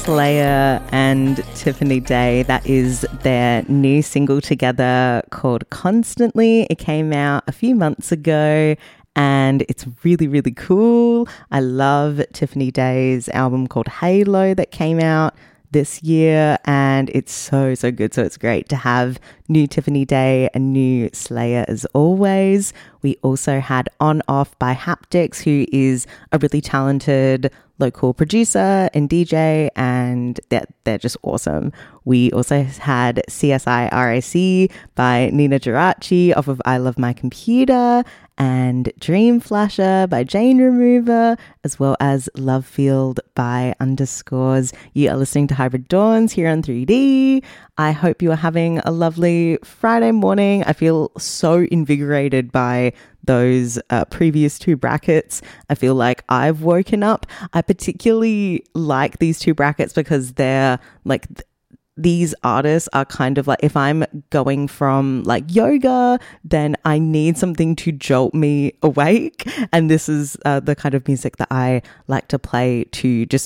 Slayer and Tiffany Day. That is their new single together called Constantly. It came out a few months ago and it's really, really cool. I love Tiffany Day's album called Halo that came out this year, and it's so good. So it's great to have new Tiffany Day and new Slayer as always. We also had On Off by Haptics, who is a really talented local producer and DJ, and they're just awesome. We also had CSI RAC by Nina Geraci off of I Love My Computer, and Dream Flasher by Jane Remover, as well as Love Field by Underscores. You are listening to Hybrid Dawns here on 3D. I hope you are having a lovely Friday morning. I feel so invigorated by those previous two brackets. I feel like I've woken up. I particularly like these two brackets because they're like... these artists are kind of like, if I'm going from like yoga, then I need something to jolt me awake. And this is the kind of music that I like to play to just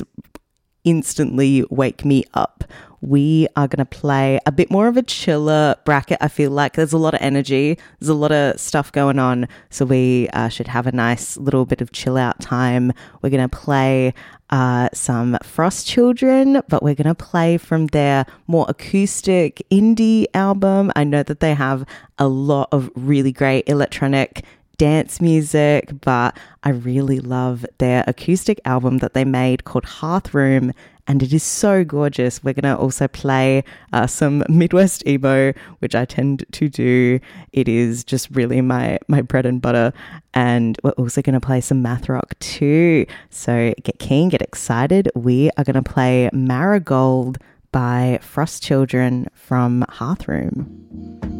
instantly wake me up. We are going to play a bit more of a chiller bracket. I feel like there's a lot of energy. There's a lot of stuff going on. So we should have a nice little bit of chill out time. We're going to play some Frost Children, but we're going to play from their more acoustic indie album. I know that they have a lot of really great electronic dance music, but I really love their acoustic album that they made called Hearthroom, and it is so gorgeous. We're going to also play some Midwest emo, which I tend to do. It is just really my bread and butter. And we're also going to play some math rock too. So get keen, get excited. We are going to play Marigold by Frost Children from Hearthroom.